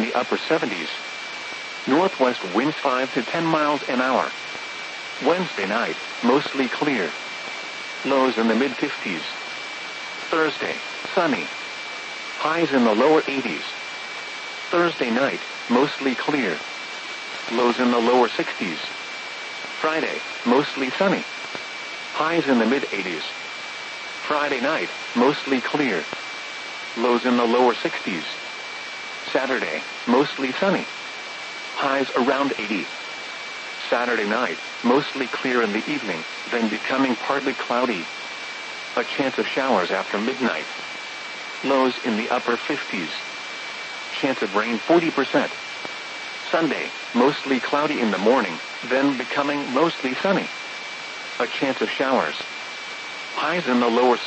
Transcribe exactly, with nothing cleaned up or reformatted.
the upper seventies. Northwest winds five to ten miles an hour. Wednesday night, mostly clear. Lows in the mid fifties. Thursday, sunny. Highs in the lower eighties. Thursday night, mostly clear. Lows in the lower sixties. Friday, mostly sunny. Highs in the mid eighties. Friday night, mostly clear. Lows in the lower sixties. Saturday, mostly sunny. Highs around eighty. Saturday night, mostly clear in the evening, then becoming partly cloudy. A chance of showers after midnight. Lows in the upper fifties. Chance of rain forty percent. Sunday, mostly cloudy in the morning, then becoming mostly sunny. A chance of showers. Highs in the lower